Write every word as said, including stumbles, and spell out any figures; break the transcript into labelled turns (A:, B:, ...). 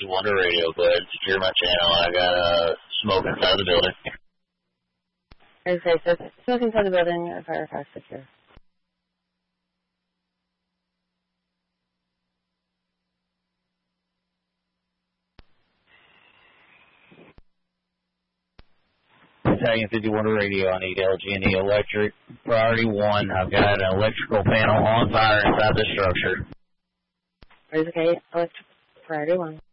A: fifty-one to radio. Go ahead and secure my channel. I got uh, smoke inside the building.
B: Okay, so smoke inside the building, Firefox secure.
A: Battalion fifty-one to radio. I need L G and E electric. Priority one. I've got an electrical panel on fire inside the structure.
B: Okay, electric priority one.